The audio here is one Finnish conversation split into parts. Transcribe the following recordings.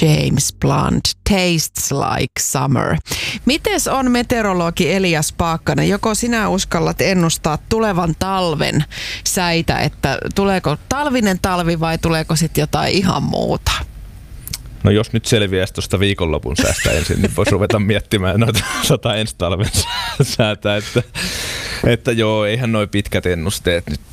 James Blunt, Tastes Like Summer. Mites on meteorologi Elias Paakkanen? Joko sinä uskallat ennustaa tulevan talven säitä, että tuleeko talvinen talvi vai tuleeko sitten jotain ihan muuta? No jos nyt selviäisi tuosta viikonlopun säästä ensin, niin voisi ruveta miettimään noita ensi talven säätä, että joo, eihän noi pitkät ennusteet nyt,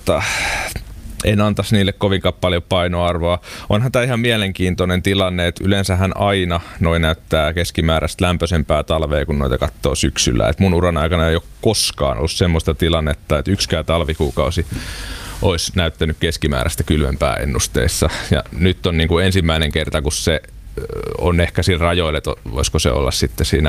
en antaisi niille kovinkaan paljon painoarvoa. Onhan tämä ihan mielenkiintoinen tilanne, että yleensähän aina noi näyttää keskimääräistä lämpöisempää talvea, kun noita katsoo syksyllä. Et mun uran aikana ei ole koskaan ollut semmoista tilannetta, että yksikään talvikuukausi olisi näyttänyt keskimääräistä kylmempää ennusteissa. Ja nyt on niin kuin ensimmäinen kerta, kun se on ehkä siinä rajoilla, että voisiko se olla sitten siinä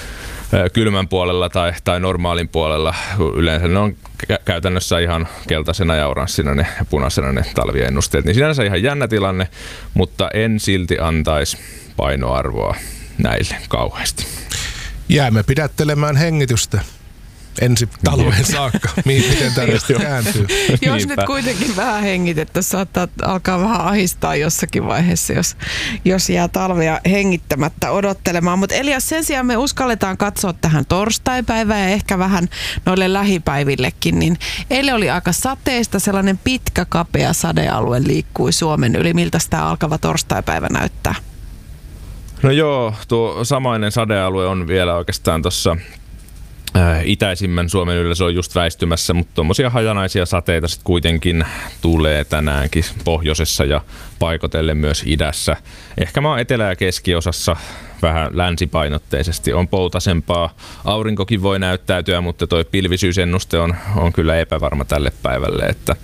kylmän puolella tai normaalin puolella. Yleensä ne on käytännössä ihan keltaisena ja oranssina ne ja punaisena ne talviennusteet. Niin sinänsä ihan jännä tilanne, mutta en silti antaisi painoarvoa näille kauheasti. Jäämme pidättelemään hengitystä ensi talven saakka. Miten tällaista kääntyy? Jos nyt kuitenkin vähän hengitettä, saattaa alkaa vähän ahistaa jossakin vaiheessa, jos jää talvea hengittämättä odottelemaan. Mutta Elias, sen sijaan me uskalletaan katsoa tähän torstaipäivään ja ehkä vähän noille lähipäivillekin. Niin eilen oli aika sateista, sellainen pitkä kapea sadealue liikkui Suomen yli. Miltä tämä alkava torstaipäivä näyttää? No joo, tuo samainen sadealue on vielä oikeastaan tuossa itäisimmän Suomen yllä, se on just väistymässä, mutta tuommoisia hajanaisia sateita sitten kuitenkin tulee tänäänkin pohjoisessa ja paikotellen myös idässä. Ehkä mä oon etelä- ja keskiosassa vähän länsipainotteisesti, on poutasempaa. Aurinkokin voi näyttäytyä, mutta toi pilvisyysennuste on kyllä epävarma tälle päivälle, että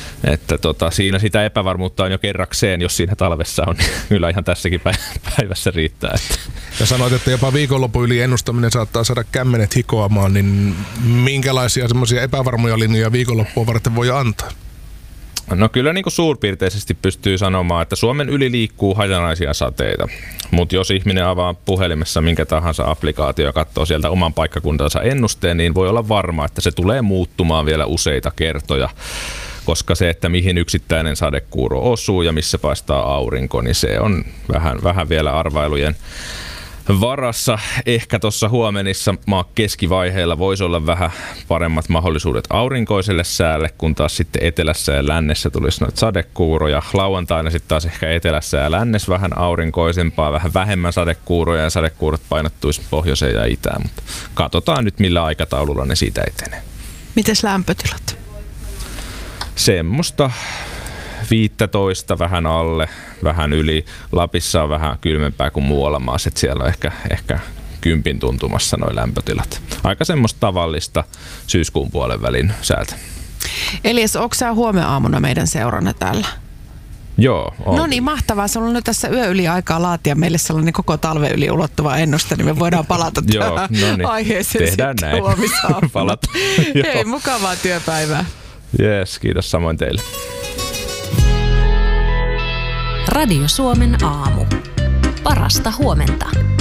siinä sitä epävarmuutta on jo kerrakseen, jos siinä talvessa on, niin kyllä ihan tässäkin päivässä riittää. Ja sanoit, että jopa viikonlopun yli ennustaminen saattaa saada kämmenet hikoamaan, niin minkälaisia semmoisia epävarmoja linjoja viikonloppua varten voi antaa? No kyllä niin kuin suurpiirteisesti pystyy sanomaan, että Suomen yli liikkuu hajanaisia sateita, mutta jos ihminen avaa puhelimessa minkä tahansa applikaatio ja katsoo sieltä oman paikkakuntansa ennusteen, niin voi olla varma, että se tulee muuttumaan vielä useita kertoja. Koska se, että mihin yksittäinen sadekuuro osuu ja missä paistaa aurinko, niin se on vähän vielä arvailujen varassa. Ehkä tuossa huomenissa keskivaiheella voisi olla vähän paremmat mahdollisuudet aurinkoiselle säälle, kun taas sitten etelässä ja lännessä tulisi noita sadekuuroja. Lauantaina sitten taas ehkä etelässä ja lännessä vähän aurinkoisempaa, vähän vähemmän sadekuuroja ja sadekuurot painottuisi pohjoiseen ja itään. Mutta katsotaan nyt millä aikataululla ne siitä etenee. Mites lämpötilat? Semmoista 15 vähän alle, vähän yli. Lapissa on vähän kylmempää kuin muualla maassa, että siellä on ehkä 10 tuntumassa noi lämpötilat. Aika semmoista tavallista syyskuun puolen välin säätä. Elias, onko sä huomenna aamuna meidän seurana täällä? Joo. On. No niin, mahtavaa. Se on nyt tässä yö yli aikaa laatia meille sellainen koko talven yli ulottuva ennuste, niin me voidaan palata aiheeseen tehdään sitten näin. huomisaamuna. Hei, mukavaa työpäivää. Jees, kiitos samoin teille. Radio Suomen aamu. Parasta huomenta.